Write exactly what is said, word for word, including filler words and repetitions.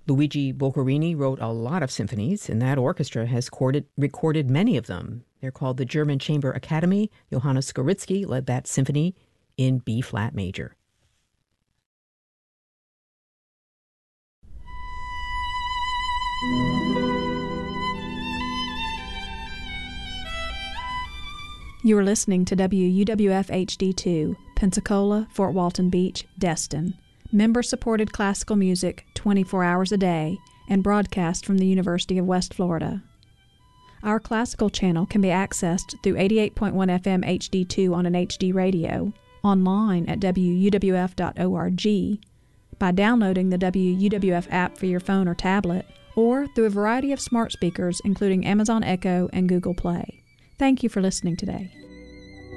Luigi Boccherini wrote a lot of symphonies, and that orchestra has recorded, recorded many of them. They're called the German Chamber Academy. Johannes Skoritzky led that symphony in B-flat major. You are listening to W U W F H D two, Pensacola, Fort Walton Beach, Destin. Member-supported classical music twenty-four hours a day and broadcast from the University of West Florida. Our classical channel can be accessed through eighty-eight point one F M H D two on an H D radio, online at W U W F dot org, by downloading the W U W F app for your phone or tablet, or through a variety of smart speakers including Amazon Echo and Google Play. Thank you for listening today.